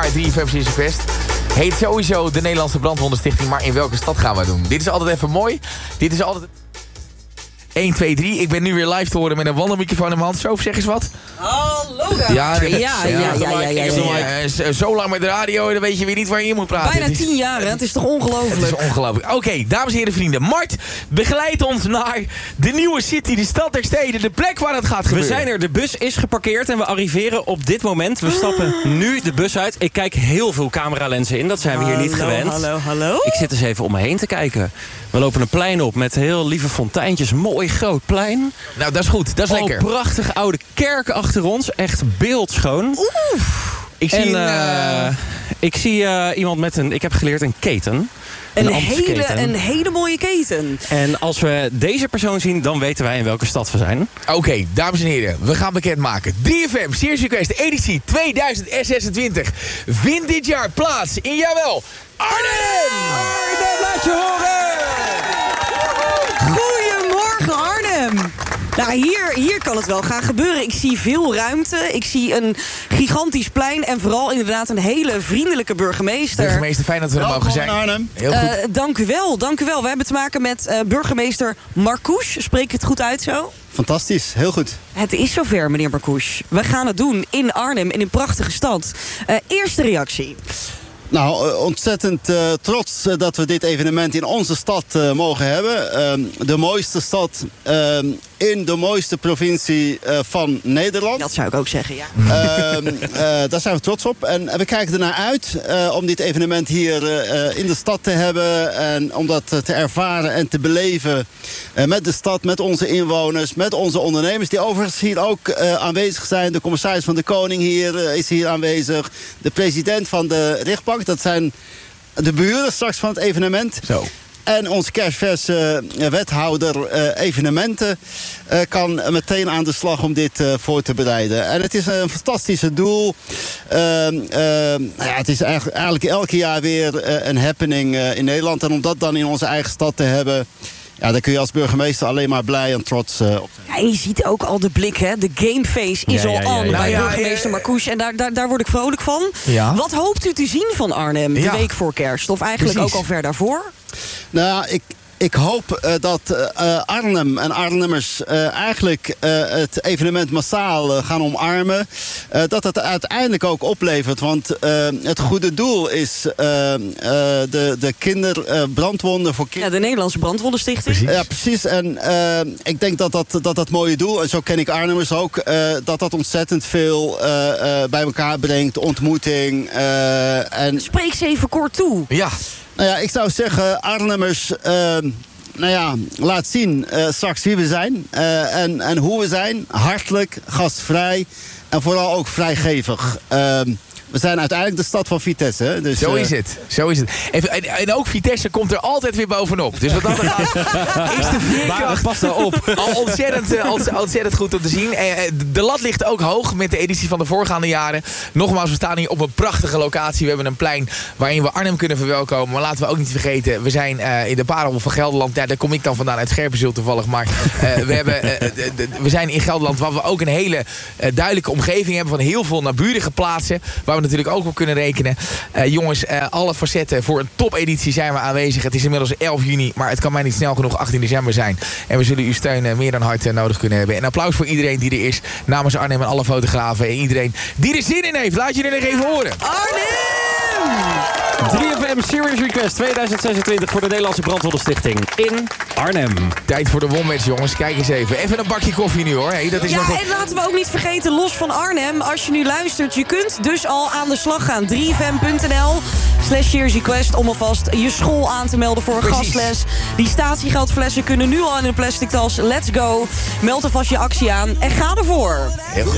bij 3FM Serious Request. Heet sowieso de Nederlandse Brandwondenstichting, maar in welke stad gaan we doen? Dit is altijd even mooi. Dit is altijd... 1, 2, 3. Ik ben nu weer live te horen met een wandelmicrofoon in mijn hand. Zo, zeg eens wat. Hallo daar. Ja. Zo lang met de radio, dan weet je weer niet waar je in moet praten. Bijna 10 jaar, hè? Het is toch ongelooflijk? Het is ongelooflijk. Oké, dames en heren, vrienden. Mart begeleidt ons naar de nieuwe city, de stad der steden. De plek waar het gaat gebeuren. We zijn er. De bus is geparkeerd en we arriveren op dit moment. We stappen nu de bus uit. Ik kijk heel veel cameralenzen in. Dat zijn we hier niet gewend. Hallo. Ik zit eens even om me heen te kijken. We lopen een plein op met heel lieve fonteintjes. Mooi groot plein. Nou, dat is goed. Dat is lekker. Prachtige oude kerk achter ons. Echt beeldschoon. Ik zie iemand met ik heb geleerd een keten. Een hele mooie keten. En als we deze persoon zien, dan weten wij in welke stad we zijn. Oké, dames en heren, we gaan bekendmaken. 3FM Serious Request editie 2026 vindt dit jaar plaats in, jawel, Arnhem! Arnhem, laat je horen! Goedemorgen Arnhem! Nou, hier kan het wel gaan gebeuren. Ik zie veel ruimte. Ik zie een gigantisch plein. En vooral inderdaad een hele vriendelijke burgemeester. Burgemeester, fijn dat we er mogen zijn. Arnhem. Heel goed. Dank u wel. We hebben te maken met burgemeester Marcouch. Spreek ik het goed uit zo? Fantastisch, heel goed. Het is zover, meneer Marcouch. We gaan het doen in Arnhem, in een prachtige stad. Eerste reactie. Nou, ontzettend trots dat we dit evenement in onze stad mogen hebben. De mooiste stad in de mooiste provincie van Nederland. Dat zou ik ook zeggen, ja. Daar zijn we trots op. En we kijken ernaar uit om dit evenement hier in de stad te hebben. En om dat te ervaren en te beleven met de stad, met onze inwoners, met onze ondernemers. Die overigens hier ook aanwezig zijn. De commissaris van de Koning is hier aanwezig. De president van de rechtbank. Dat zijn de buren straks van het evenement. Zo. En onze kerstverse wethouder evenementen kan meteen aan de slag om dit voor te bereiden. En het is een fantastische doel. Het is eigenlijk elke jaar weer een happening in Nederland. En om dat dan in onze eigen stad te hebben, ja, daar kun je als burgemeester alleen maar blij en trots op zijn. Ja, je ziet ook al de blik, hè. De gameface is al aan bij burgemeester Marcouch. En daar word ik vrolijk van. Ja. Wat hoopt u te zien van Arnhem de week voor kerst? Of eigenlijk ook al ver daarvoor? Nou, ik hoop dat Arnhem en Arnhemmers eigenlijk het evenement massaal gaan omarmen. Dat het uiteindelijk ook oplevert. Want het goede doel is de kinderbrandwonden voor kinderen. Ja, de Nederlandse Brandwondenstichting. Precies. Ja, precies. En ik denk dat mooie doel, en zo ken ik Arnhemmers ook, dat ontzettend veel bij elkaar brengt. Ontmoeting. Spreek ze even kort toe. Ja. Nou ja, ik zou zeggen, Arnhemmers, laat zien straks wie we zijn en hoe we zijn. Hartelijk, gastvrij en vooral ook vrijgevig. We zijn uiteindelijk de stad van Vitesse. Hè? Dus, Zo is het. En ook Vitesse komt er altijd weer bovenop. Dus wat dat gaat, is de veerkracht. Pas daar op. Al ontzettend goed om te zien. De lat ligt ook hoog met de editie van de voorgaande jaren. Nogmaals, we staan hier op een prachtige locatie. We hebben een plein waarin we Arnhem kunnen verwelkomen. Maar laten we ook niet vergeten, we zijn in de Parel van Gelderland. Ja, daar kom ik dan vandaan uit Scherpenzeel toevallig. Maar we zijn in Gelderland waar we ook een hele duidelijke omgeving hebben van heel veel naburige plaatsen. Waar we natuurlijk ook op kunnen rekenen. Jongens, alle facetten voor een topeditie zijn we aanwezig. Het is inmiddels 11 juni, maar het kan mij niet snel genoeg 18 december zijn. En we zullen uw steun meer dan hard nodig kunnen hebben. En applaus voor iedereen die er is. Namens Arnhem en alle fotografen en iedereen die er zin in heeft. Laat jullie nog even horen. Arnhem! 3FM Serious Request 2026 voor de Nederlandse Brandwondenstichting in Arnhem. Tijd voor de wonmatch, jongens. Kijk eens even. Even een bakje koffie nu, hoor. Hey, dat is en laten we ook niet vergeten, los van Arnhem, als je nu luistert, je kunt dus al aan de slag gaan. 3fm.nl/Serious Request om alvast je school aan te melden voor een gastles. Die statiegeldflessen kunnen nu al in een plastic tas. Let's go. Meld alvast je actie aan en ga ervoor. Heel goed.